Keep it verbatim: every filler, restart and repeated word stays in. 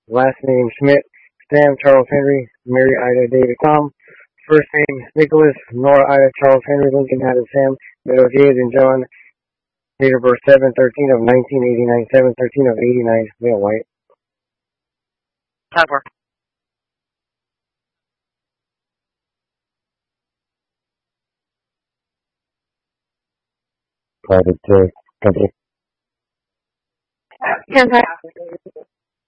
Last name Schmidt, Sam Charles Henry, Mary Ida David Tom. First name Nicholas, Nora Ida Charles Henry, Lincoln Adam Sam, Meadow James and John. Date of birth seven thirteen of nineteen eighty-nine, seven thirteen of eighty-nine, male white. Cover. Private uh, company. Yes, I